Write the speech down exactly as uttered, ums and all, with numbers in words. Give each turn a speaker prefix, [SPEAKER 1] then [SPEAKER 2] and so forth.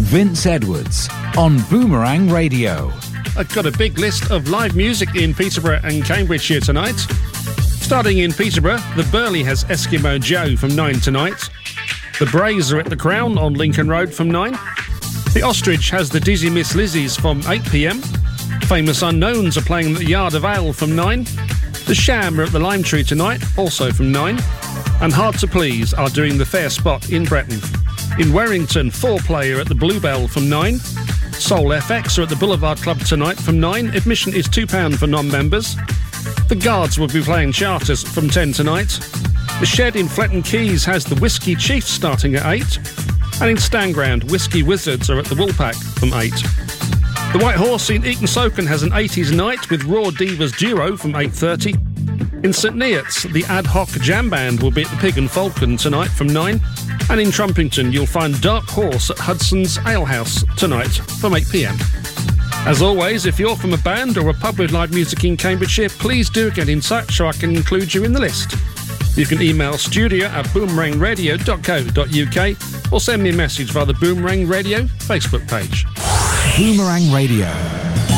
[SPEAKER 1] Vince Edwards on Boomerang Radio.
[SPEAKER 2] I've got a big list of live music in Peterborough and Cambridgeshire tonight. Starting in Peterborough, the Burley has Eskimo Joe from nine tonight. The Brays are at the Crown on Lincoln Road from nine. The Ostrich has the Dizzy Miss Lizzies from eight p m. Famous Unknowns are playing at the Yard of Ale from nine. The Sham are at the Lime Tree tonight, also from nine. And Hard to Please are doing the Fair Spot in Breton. In Warrington, Four-Play are at the Bluebell from nine. Soul F X are at the Boulevard Club tonight from nine. Admission is two pounds for non-members. The Guards will be playing Charters from ten tonight. The Shed in Fletton Keys has the Whiskey Chiefs starting at eight. And in Stanground, Whiskey Wizards are at the Woolpack from eight. The White Horse in Eton Soken has an eighties night with Raw Divas Duo from eight thirty. In St Neots, the Ad Hoc Jam Band will be at the Pig and Falcon tonight from nine. And in Trumpington, you'll find Dark Horse at Hudson's Alehouse tonight from eight p m. As always, if you're from a band or a pub with live music in Cambridgeshire, please do get in touch so I can include you in the list. You can email studio at boomerang radio dot co dot u k or send me a message via the Boomerang Radio Facebook page.
[SPEAKER 1] Boomerang Radio.